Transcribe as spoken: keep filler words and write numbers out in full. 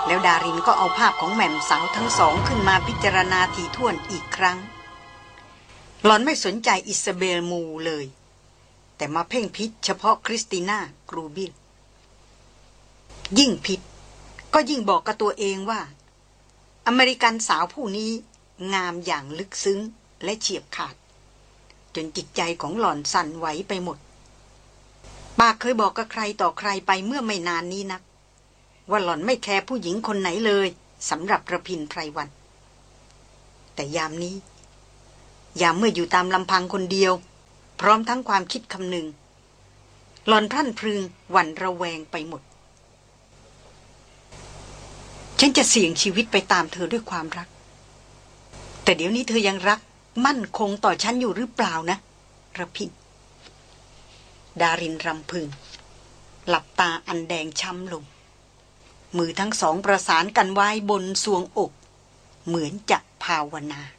แล้วดารินก็เอาภาพของแหม่มสาวทั้งสองขึ้นมาพิจารณาถี่ถ้วนอีกครั้งหล่อนไม่สนใจอิซาเบลมูเลยแต่มาเพ่งพิษเฉพาะคริสติน่ากรูบิลยิ่งพิษก็ยิ่งบอกกับตัวเองว่าอเมริกันสาวผู้นี้งามอย่างลึกซึ้งและเฉียบขาดจนจิตใจของหล่อนสั่นไหวไปหมดปากเคยบอกกับใครต่อใครไปเมื่อไม่นานนี้นักว่าหล่อนไม่แคร์ผู้หญิงคนไหนเลยสำหรับระพินไพรวันแต่ยามนี้ยามเมื่ออยู่ตามลำพังคนเดียวพร้อมทั้งความคิดคำนึงหล่อนพรั่นพรึงหวั่นระแวงไปหมดฉันจะเสี่ยงชีวิตไปตามเธอด้วยความรักแต่เดี๋ยวนี้เธอยังรักมั่นคงต่อฉันอยู่หรือเปล่านะระพินดารินรำพึงหลับตาอันแดงช้ำลงมือทั้งสองประสานกันไว้บนทรวงอกเหมือนจะภาวนา